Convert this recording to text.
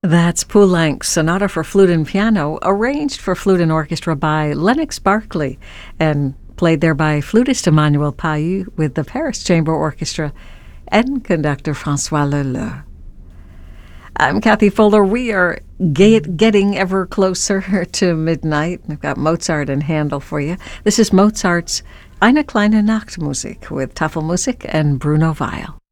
That's Poulenc's Sonata for Flute and Piano, arranged for flute and orchestra by Lennox Barkley, and played there by flutist Emmanuel Paiu with the Paris Chamber Orchestra and conductor François Leleu. I'm Kathy Fuller. We are getting ever closer to midnight. We've got Mozart and Handel for you. This is Mozart's Eine kleine Nachtmusik with Tafelmusik and Bruno Weil.